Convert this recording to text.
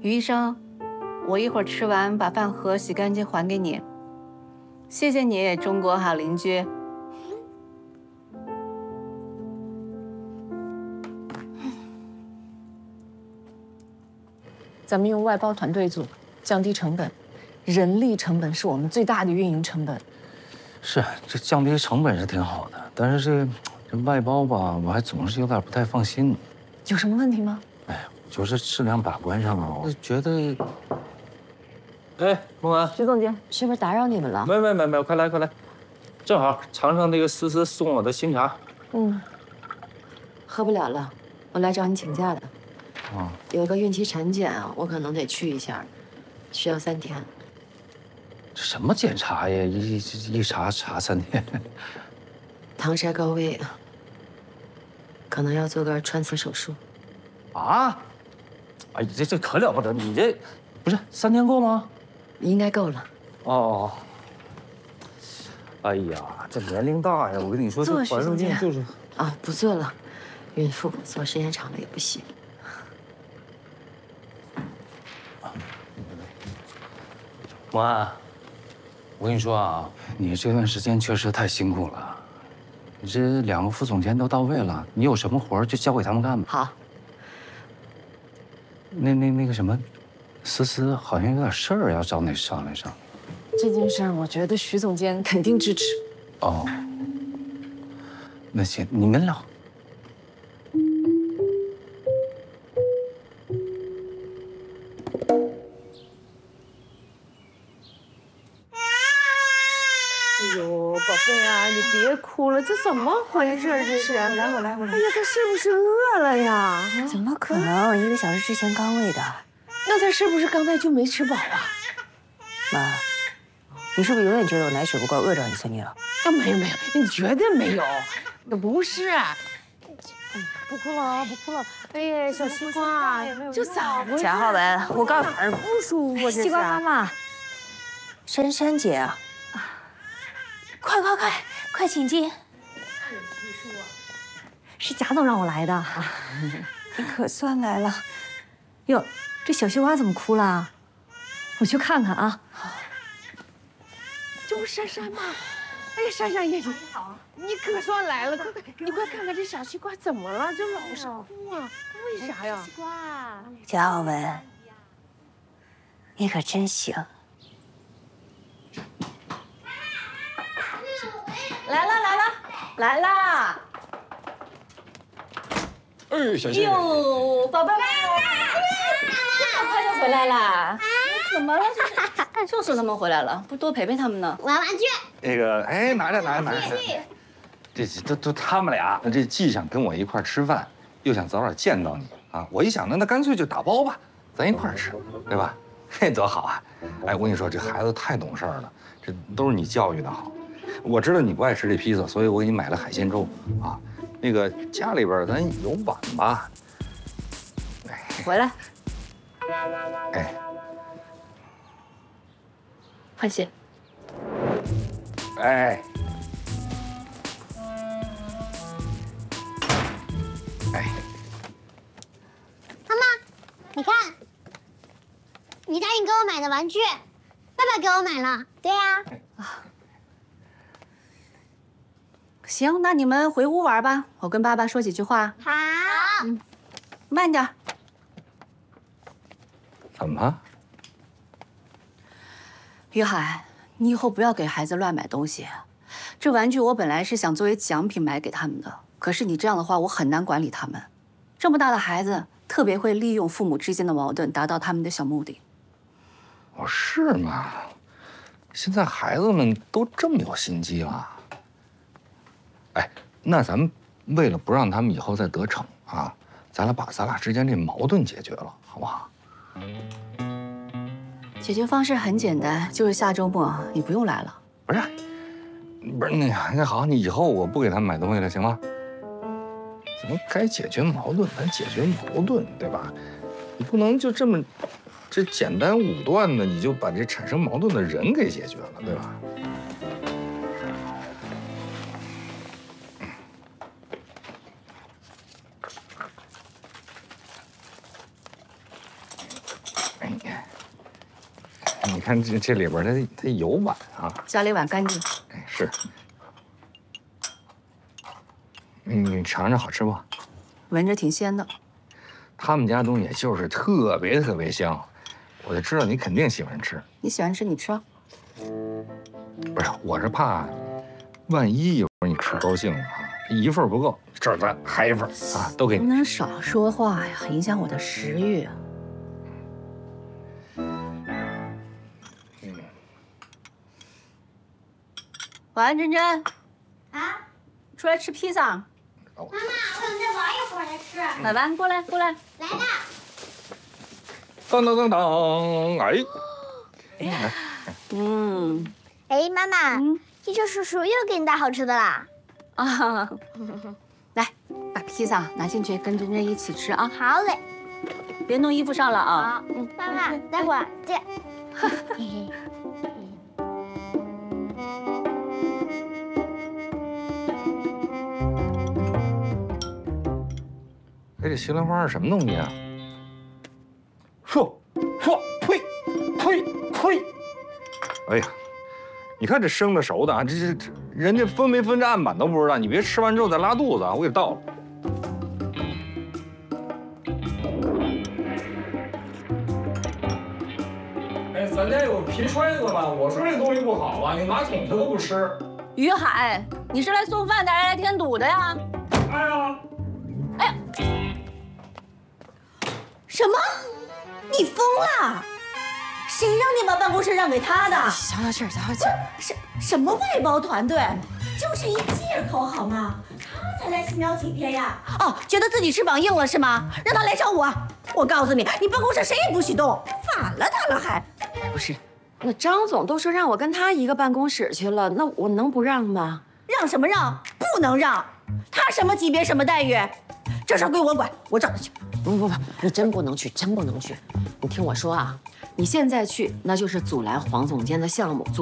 于医生，我一会儿吃完把饭盒洗干净还给你。谢谢你，中国好邻居。 咱们用外包团队做，降低成本，人力成本是我们最大的运营成本。 是，这降低成本是挺好的，但是这外包吧，我还总是有点不太放心。 有什么问题吗？ 哎呀，就是质量把关上啊，我觉得。哎，孟安， 徐总监，是不是打扰你们了？ 没，快来，正好尝尝那个思思送我的新茶。 喝不了了，我来找你请假的。 啊， 有个孕期产检，我可能得去一下，需要3天。 这什么检查呀？一查3天。 糖筛高危，可能要做个穿刺手术。 啊？哎，这可了不得！你这不是3天够吗？ 应该够了。 哦。哎呀，这年龄大呀，我跟你说，这怀入镜就是啊，不做了，孕妇做时间长了也不行。 孟安，我跟你说啊，你这段时间确实太辛苦了。你这2个副总监都到位了，你有什么活就交给他们干吧。 好。 那个什么，思思好像有点事儿要找你商量商量。 这件事儿，我觉得徐总监肯定支持。 哦，那行，你们聊。 哎呦，宝贝啊，你别哭了，这怎么回事？这是，来我来。哎呀，他是不是饿了呀？ 怎么可能？1个小时之前刚喂的。 那他是不是刚才就没吃饱啊？ 妈，你是不是永远觉得我奶水不够，饿着你孙女了？ 啊，没有，你绝对没有，那不是。不哭了，不哭了。哎呀，小西瓜，这咋回事？ 贾浩文，我告诉你， 不舒服。 西瓜妈妈，珊珊姐啊，快请进。是贾总让我来的。你可算来了。哟，这小西瓜怎么哭了？我去看看啊。 这不珊珊吗？哎呀，珊珊也你好，你可算来了，快，你快看看这小西瓜怎么了？就老是哭啊，为啥呀？ 西瓜，贾浩文，你可真行。 来啦！ 哎，小谢。 哟，宝贝儿，这么快就回来啦？怎么了？就是他们回来了，不多陪陪他们呢？ 玩玩具。 那个，哎，拿着。这都他们俩，这既想跟我一块吃饭，又想早点见到你啊！我一想，那干脆就打包吧，咱一块吃，对吧？嘿，多好啊！哎，我跟你说，这孩子太懂事儿了，这都是你教育的好。我知道你不爱吃这披萨，所以我给你买了海鲜粥啊。那个家里边咱有碗吧？ 回来， 哎， 换鞋。 哎， 妈妈，你看，你答应给我买的玩具，爸爸给我买了。对呀。 行，那你们回屋玩吧，我跟爸爸说几句话。 好。 慢点。 怎么了？ 于海，你以后不要给孩子乱买东西。这玩具我本来是想作为奖品买给他们的，可是你这样的话，我很难管理他们。这么大的孩子，特别会利用父母之间的矛盾，达到他们的小目的。 哦，是吗？现在孩子们都这么有心机了。哎，那咱们为了不让他们以后再得逞啊，咱俩之间这矛盾解决了，好不好？ 解决方式很简单，就是下周末你不用来了。 不是，那好，你以后我不给他们买东西了，行吗？咱们该解决矛盾，咱解决矛盾，对吧？你不能就这么简单武断的，你就把这产生矛盾的人给解决了，对吧？ 你看这里边它有碗啊， 家里碗干净。 哎是。你尝尝好吃不？ 闻着挺鲜的。 他们家东西就是特别特别香，我就知道你肯定喜欢吃。 你喜欢吃你吃啊。 不是，我是怕，万一一会儿你吃高兴了啊，一份不够，这儿咱还一份啊，都给你。 能少说话呀，影响我的食欲。晚安，珍珍。 啊， 出来吃披萨。 妈妈，我想再玩一会儿再吃。 婉婉，过来，过来。 来吧。 当当当当，哎， 哎，妈妈，一周叔叔又给你带好吃的啦。 啊，来，把披萨拿进去，跟珍珍一起吃啊。 好嘞。 别弄衣服上了啊。 好，妈妈，待会儿见。 哎，这西兰花是什么东西啊？呸！哎呀，你看这生的熟的啊，这人家分没分这案板都不知道，你别吃完之后再拉肚子啊！我给你倒了。哎，咱家有皮揣子吧？我说这东西不好啊，你马桶他都不吃。 于海，你是来送饭的还是来添堵的呀？ 哎呀！ 什么？你疯了？谁让你把办公室让给他的？ 消消气儿，消消气儿。 什么外包团队？就是一借口好吗？他才来新苗几天呀？哦，觉得自己翅膀硬了是吗？让他来找我。我告诉你，你办公室谁也不许动，反了他了还？ 不是，那张总都说让我跟他一个办公室去了，那我能不让吗？ 让什么让？不能让。他什么级别什么待遇？这事儿归我管，我找他去。 不，你真不能去，真不能去。你听我说啊，你现在去那就是阻拦黄总监的项目。